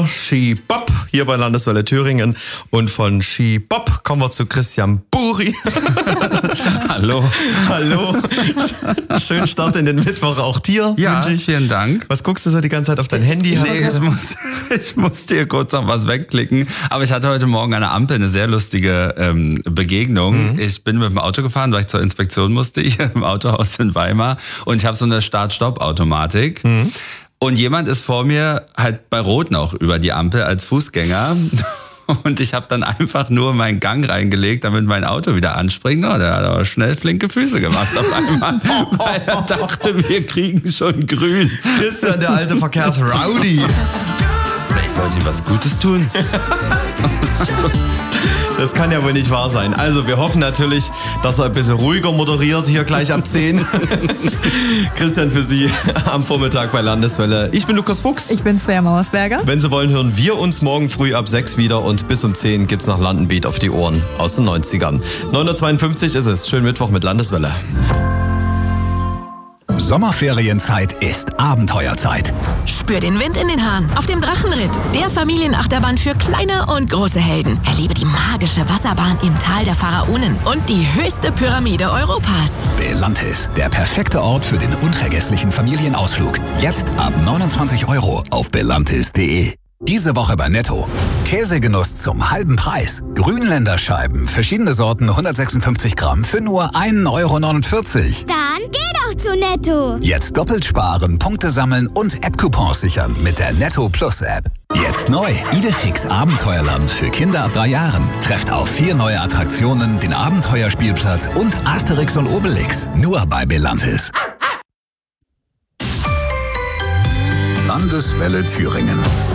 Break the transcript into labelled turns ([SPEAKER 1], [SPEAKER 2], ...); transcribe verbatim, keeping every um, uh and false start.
[SPEAKER 1] Ski-Bob hier bei Landeswelle Thüringen. Und von Ski-Bob kommen wir zu Christian Buri.
[SPEAKER 2] Hallo.
[SPEAKER 1] Hallo. Schönen Start in den Mittwoch auch dir.
[SPEAKER 2] Ja,
[SPEAKER 1] ich.
[SPEAKER 2] vielen Dank.
[SPEAKER 1] Was guckst du so die ganze Zeit auf dein Handy?
[SPEAKER 2] Nee, ich muss, ich musste hier kurz noch was wegklicken. Aber ich hatte heute Morgen an der Ampel eine sehr lustige ähm, Begegnung. Mhm. Ich bin mit dem Auto gefahren, weil ich zur Inspektion musste, hier im Autohaus in Weimar. Und ich habe so eine Start-Stopp-Automatik. Mhm. Und jemand ist vor mir halt bei Rot noch über die Ampel als Fußgänger. Und ich habe dann einfach nur meinen Gang reingelegt, damit mein Auto wieder anspringt. Oh, der hat aber schnell flinke Füße gemacht auf einmal, weil er dachte, wir kriegen schon grün.
[SPEAKER 1] Christian, der alte Verkehrsrowdy.
[SPEAKER 2] Ich wollte ihm was Gutes tun.
[SPEAKER 1] Das kann ja wohl nicht wahr sein. Also wir hoffen natürlich, dass er ein bisschen ruhiger moderiert, hier gleich ab zehn. Christian für Sie am Vormittag bei Landeswelle. Ich bin Lukas Fuchs.
[SPEAKER 3] Ich bin Svea Mauersberger.
[SPEAKER 1] Wenn Sie wollen, hören wir uns morgen früh ab sechs wieder und bis um zehn gibt's noch Landenbeat auf die Ohren aus den neunzigern. neun Uhr zweiundfünfzig ist es. Schönen Mittwoch mit Landeswelle.
[SPEAKER 4] Sommerferienzeit ist Abenteuerzeit.
[SPEAKER 5] Spür den Wind in den Haaren auf dem Drachenritt, der Familienachterbahn für kleine und große Helden. Erlebe die magische Wasserbahn im Tal der Pharaonen und die höchste Pyramide Europas.
[SPEAKER 4] Belantis, der perfekte Ort für den unvergesslichen Familienausflug. Jetzt ab neunundzwanzig Euro auf belantis punkt de. Diese Woche bei Netto. Käsegenuss zum halben Preis. Grünländerscheiben, verschiedene Sorten, hundertsechsundfünfzig Gramm für nur ein Euro neunundvierzig.
[SPEAKER 6] Dann geh doch zu Netto.
[SPEAKER 4] Jetzt doppelt sparen, Punkte sammeln und App-Coupons sichern mit der Netto Plus App. Jetzt neu. Idefix Abenteuerland für Kinder ab drei Jahren. Trefft auf vier neue Attraktionen, den Abenteuerspielplatz und Asterix und Obelix. Nur bei Belantis. Landeswelle Thüringen.